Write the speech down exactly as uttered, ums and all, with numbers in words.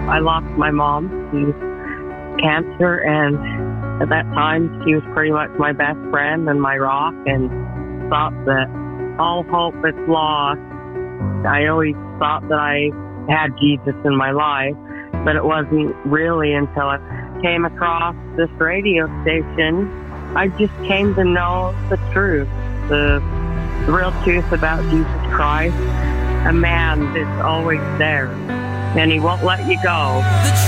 I lost my mom to cancer, and at that time she was pretty much my best friend and my rock, and thought that all hope is lost. I always thought that I had Jesus in my life, but it wasn't really until I came across this radio station. I just came to know the truth, the, the real truth about Jesus Christ, a man that's always there, and he won't let you go.